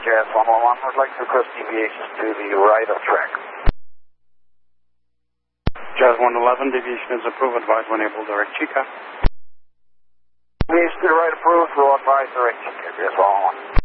Jazz 111, would like to request deviations to the right of track. Jazz 111, deviation is approved, advise when able, direct Chica. Deviation to the right approved, we'll advise direct Chica, Jazz 111.